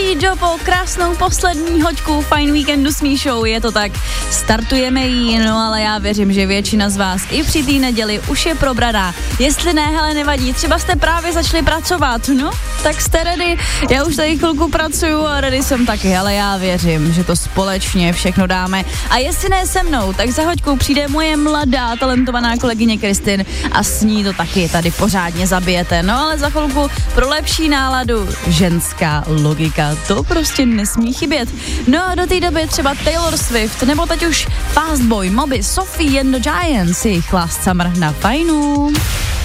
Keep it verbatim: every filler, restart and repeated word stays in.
přijít do po krásnou poslední hoďku Fajn víkendu s Míšou, je to tak, startujeme jí, no ale já věřím, že většina z vás i při té neděli už je probraná. Jestli ne, hele, nevadí, třeba jste právě začali pracovat, no, tak jste ready, já už tady chvilku pracuju a ready jsem taky, ale já věřím, že to společně všechno dáme. A jestli ne se mnou, tak za hoďkou přijde moje mladá, talentovaná kolegyně Kristin a s ní to taky tady pořádně zabijete. No ale za chvilku pro lepší náladu ženská logika, to prostě nesmí chybět. No a do té doby třeba Taylor Swift, nebo teď už Fastboy, Moby, Sophie and the Giants, jejich Last Summer na Fajnu.